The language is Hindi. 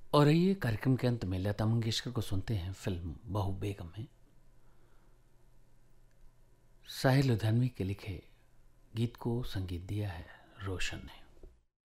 और ये कार्यक्रम के अंत में लता मंगेशकर को सुनते हैं फिल्म बहू बेगम में। साहिर लुधियानवी के लिखे गीत को संगीत दिया है रोशन ने।